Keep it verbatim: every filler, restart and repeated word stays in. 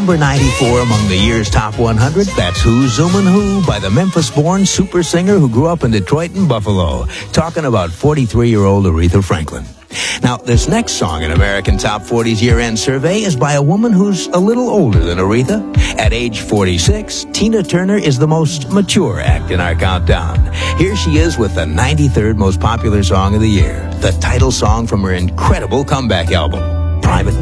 number ninety-four among the year's top one hundred, that's Who's Zoomin' Who by the Memphis-born super singer who grew up in Detroit and Buffalo. Talking about forty-three-year-old Aretha Franklin. Now, this next song in American Top forty's year-end survey is by a woman who's a little older than Aretha. At age forty-six, Tina Turner is the most mature act in our countdown. Here she is with the ninety-third most popular song of the year, the title song from her incredible comeback album, Private